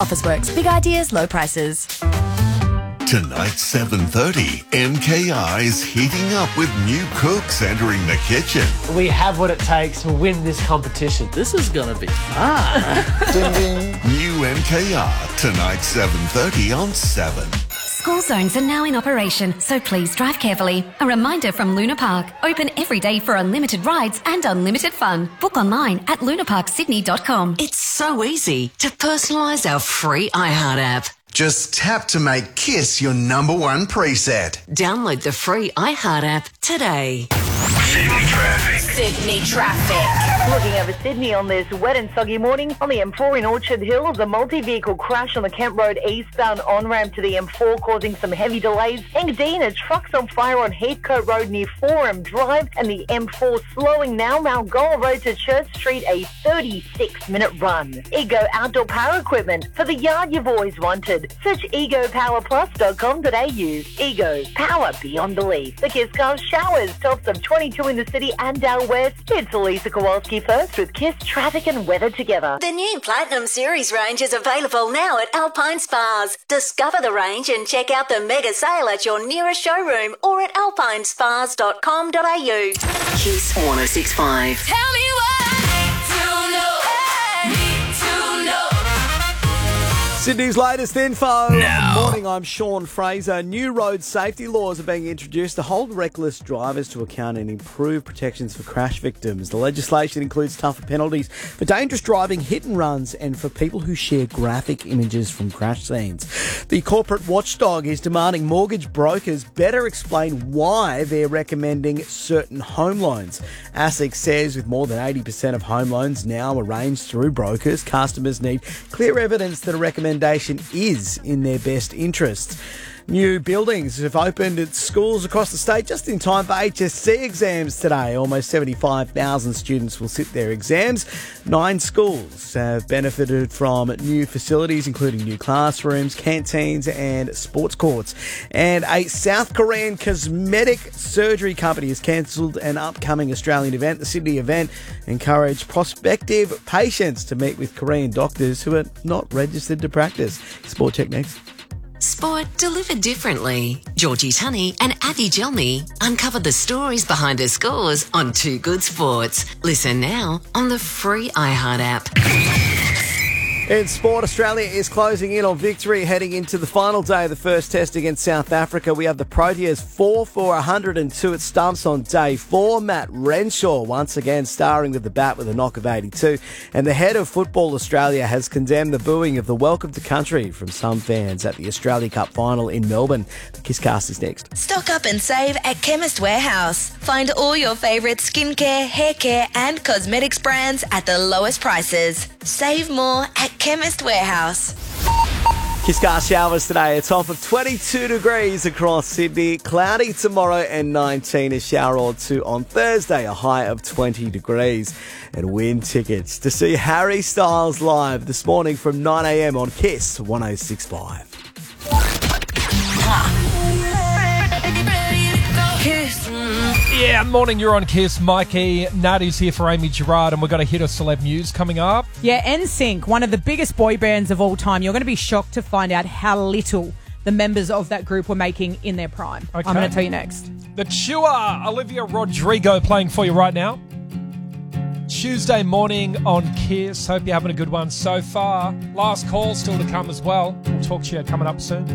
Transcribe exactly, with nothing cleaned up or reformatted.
Officeworks. Big ideas, low prices. Tonight, seven thirty, M K I is heating up with new cooks entering the kitchen. We have what it takes to win this competition. This is going to be fun. Ding, ding. New M K R, tonight, seven thirty on seven. School zones are now in operation, so please drive carefully. A reminder from Luna Park. Open every day for unlimited rides and unlimited fun. Book online at luna park sydney dot com. It's so easy to personalise our free iHeart app. Just tap to make KISS your number one preset. Download the free iHeart app today. Sydney traffic. Sydney traffic. Looking over Sydney on this wet and soggy morning on the M four in Orchard Hill, the multi-vehicle crash on the Kent Road eastbound on-ramp to the M four causing some heavy delays. Engadine, trucks on fire on Heathcote Road near Forum Drive, and the M four slowing now. Malgoa Road to Church Street, a thirty-six minute run. Ego Outdoor Power Equipment for the yard you've always wanted. Search ego power plus dot com dot a u. Ego, power beyond belief. The Kiss Cars Showers, tops of twenty-two in the city and out west. It's Lisa Kowalski first with Kiss Traffic and Weather together. The new Platinum Series range is available now at Alpine Spas. Discover the range and check out the mega sale at your nearest showroom or at alpine spas dot com dot a u. Kiss one oh six point five. Tell me why. To know. Need to know. Sydney's latest info. Now. Morning, I'm Sean Fraser. New road safety laws are being introduced to hold reckless drivers to account and improve protections for crash victims. The legislation includes tougher penalties for dangerous driving, hit and runs, and for people who share graphic images from crash scenes. The corporate watchdog is demanding mortgage brokers better explain why they're recommending certain home loans. ASIC says with more than eighty percent of home loans now arranged through brokers, customers need clear evidence that a recommendation is in their best interests. New buildings have opened at schools across the state just in time for H S C exams today. Almost seventy-five thousand students will sit their exams. Nine schools have benefited from new facilities, including new classrooms, canteens and sports courts. And a South Korean cosmetic surgery company has cancelled an upcoming Australian event. The Sydney event encouraged prospective patients to meet with Korean doctors who are not registered to practice. Sport Check next. Sport delivered differently. Georgie Tunney and Abby Gelmy uncovered the stories behind the scores on Two Good Sports. Listen now on the free iHeart app. In sport, Australia is closing in on victory heading into the final day of the first test against South Africa. We have the Proteas four for one hundred two at stumps on day four. Matt Renshaw once again starring with the bat with a knock of eighty-two. And the head of Football Australia has condemned the booing of the welcome to country from some fans at the Australia Cup final in Melbourne. The Kisscast is next. Stock up and save at Chemist Warehouse. Find all your favourite skincare, hair care and cosmetics brands at the lowest prices. Save more at Chemist Warehouse. Kisscast showers today, a top of twenty-two degrees across Sydney. Cloudy tomorrow and nineteen, a shower or two on Thursday, a high of twenty degrees. And win tickets to see Harry Styles live this morning from nine a m on Kiss one oh six point five. Yeah, morning, you're on Kiss. Mikey, Nadi's here for Amy Gerard, and we've got a hit of celeb news coming up. Yeah, N Sync, one of the biggest boy bands of all time. You're going to be shocked to find out how little the members of that group were making in their prime. Okay. I'm going to tell you next. The Chewer, Olivia Rodrigo, playing for you right now. Tuesday morning on Kiss. Hope you're having a good one so far. Last call still to come as well. We'll talk to you coming up soon.